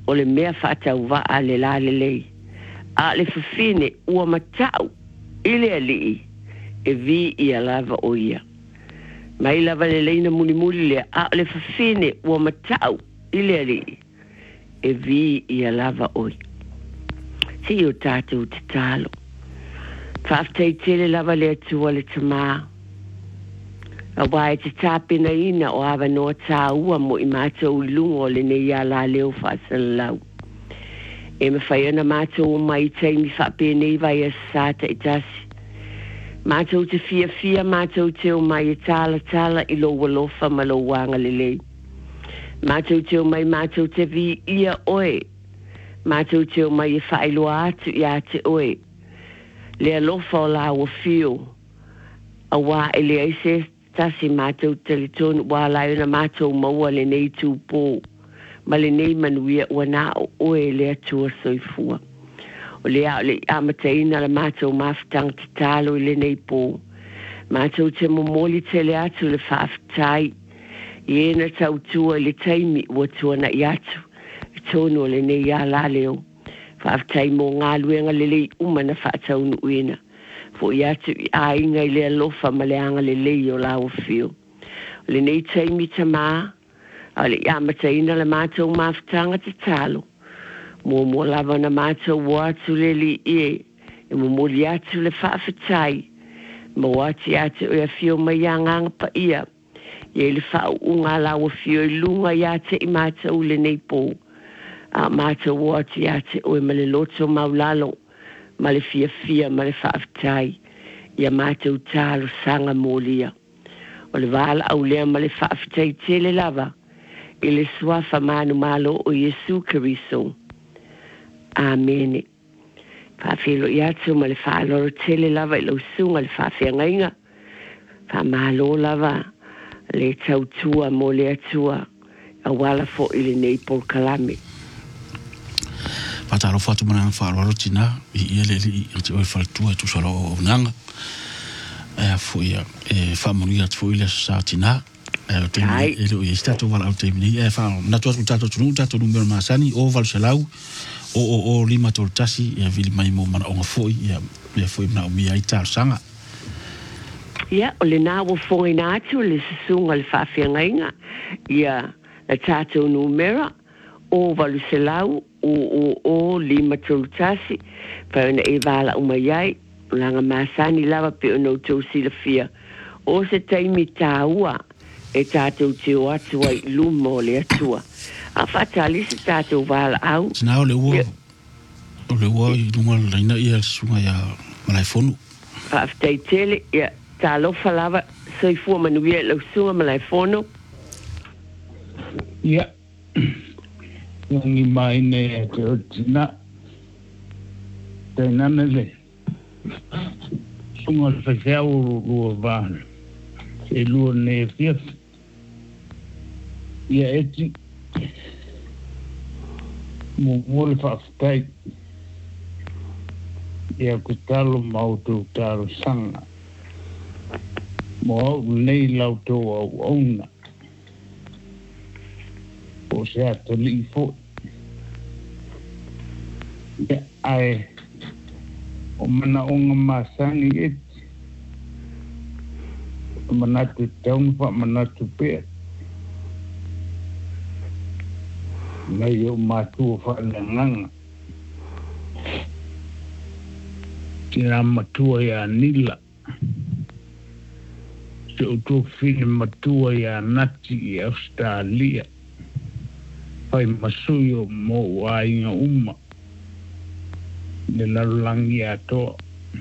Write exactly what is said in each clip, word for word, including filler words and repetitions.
o le mea whaatau wa a le la le lei. A le fafine ua matau i le alii e vi i a lava o ia. Mai lava le leina muli muli le a le fafine ua matau i le alii e vi i a lava o ia. Si o tātou te talo. Whaaftei tele lava le atua le tamaa. A wai te tāpina ina o awa noa tā ua mo i mātou i lungo le ne ia la leo whaasala lau. E me whai ana mātou o mai teimi whapene i vai a sāta i tasi. Mātou te fia fia, mātou te o mai e tāla tāla i lo walofa ma lo wanga le lei. Mātou te o mai mātou te vi ia oe. Mātou te o mai e whailoa atu i ate oe. Le alofa o la ua fio. A wā e le aise tasi mātou teletonu wā lai na mātou maua le nei tūpō. Ma le nei manuia ua nā o oe le atua soifua. O le au le amataina la mātou mawhitanga te tālo i le nei pō. Mātou te momoli te le atu le whaafitai. I ena tautua le taimi ua tuana i atu. I tonu o le nei a la leo. Whaafitai mō ngā luenga le lei umana whaataunu uena. Fo i atu i a inga i le alofa ma le anga le lei o la o fio. Le nei taimi ta maa, a le amataina la mātou mawhitanga te talo. Mua mua lava na mātou watu le li ie, e mua moli atu le whaafitai. Ma wati atu e a fio mai anganga pa ia. Ie le whau unga la o fio i lunga i ate i mātou le nei pō. A mātou wati ate o e ma le loto maulalo. Ma le fia fia ma le whaafitai. Ia mātou tālo sanga mōlia. O le wāla au lea ma le whaafitai tele lava. I le suafa manu malo o Yesu Keriso. Amene. Whaafilo i atu ma le whaaloro tele lava i lau sunga le whaafia ngainga. Whaamalo lava le tautua mo le atua. A wala fo i le nei Paul Kalame. Patalo fatu mana faro tina i ele li te o faltua tu solo nanga e fu ia e famoni at fu ile sa tina e te ele o stato val out ni e fa na tu tato tu tato numero masani o val selau o o o lima tol tasi e vil mai mo mana o foi ia le foi na o mi ai tar sanga ia o le na o foi na tu le sunga le fa fianga ia le tato numero o val selau o o o lima tolutasi pa na e vala uma iai langa masani lava pe no to silafia o se taimi taua e tātou te o atu ai lumo le atua a fatali se tātou vala au tina o le ua o le ua i lunga leina ia sunga ia malaifonu a ftai tele ia talofa lava soifua manuia lau sunga malaifono ia Ngi mai ne te o tina te nanele sunga whakau rua vāna e lua ne fiaf ia eti mo mole whaafitai ia ku talo mautu talo sanga mo au nei lau tō au auna o se ato li fo ia ai o mana onga masangi eti o mana tu taun pa mana tu pea mai o matu o fa nganga kira matua ya nila se o tu fini matua ya nati i Australia pai masuyo mo wainga uma le lalangi ato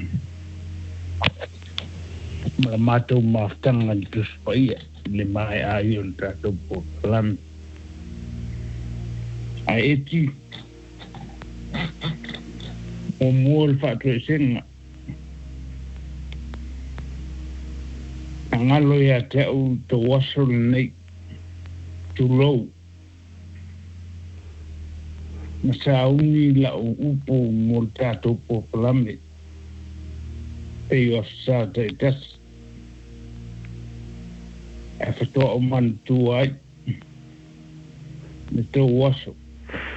ma mato maftanga tu spaia le mai ayon tato po lam a eti o mol fatro senga angalo ya te o to wasol nei tu low Masauni la upo moltato popolame e io sa-te tas e whatoa o man tu ai me tō waso